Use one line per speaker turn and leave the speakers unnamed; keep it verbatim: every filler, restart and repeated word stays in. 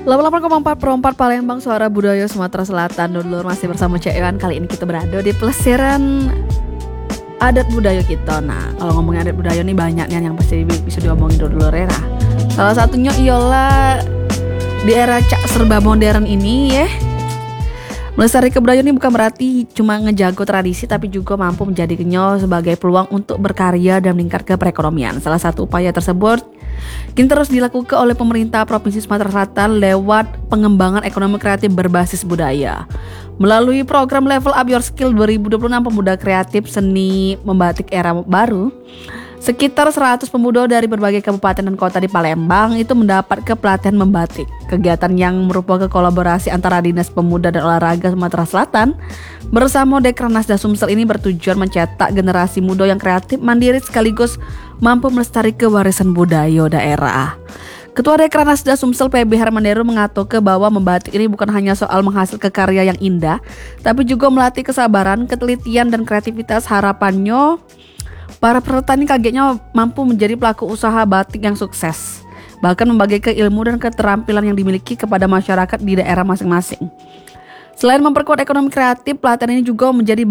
delapan puluh delapan koma empat per empat Palembang, suara budaya Sumatera Selatan. Dulur masih bersama Cek Iwan. Kali ini kita berada di pelesiran adat budaya kita. Nah, kalau ngomongin adat budaya nih banyak nih yang pasti bisa diomongin dulur era. Salah satunya ialah di era cak serba modern ini ya. Melestarikan budaya ini bukan berarti cuma ngejago tradisi, tapi juga mampu menjadikannya sebagai peluang untuk berkarya dan meningkatkan perekonomian. Salah satu upaya tersebut kini terus dilakukan oleh pemerintah Provinsi Sumatera Selatan lewat pengembangan ekonomi kreatif berbasis budaya. Melalui program Level Up Your Skill dua ribu dua puluh enam Pemuda Kreatif Seni Membatik Era Baru, sekitar seratus pemuda dari berbagai kabupaten dan kota di Palembang itu mendapat pelatihan membatik. Kegiatan yang merupakan kolaborasi antara Dinas Pemuda dan Olahraga Sumatera Selatan bersama Dekranasda Sumsel ini bertujuan mencetak generasi muda yang kreatif, mandiri sekaligus mampu melestarikan warisan budaya daerah. Ketua Dekranasda Sumsel P B Hermanderu mengatakan bahwa membatik ini bukan hanya soal menghasilkan karya yang indah, tapi juga melatih kesabaran, ketelitian, dan kreativitas. Harapannya para peserta ini kagetnya mampu menjadi pelaku usaha batik yang sukses, bahkan membagikan ilmu dan keterampilan yang dimiliki kepada masyarakat di daerah masing-masing. Selain memperkuat ekonomi kreatif, pelatihan ini juga menjadi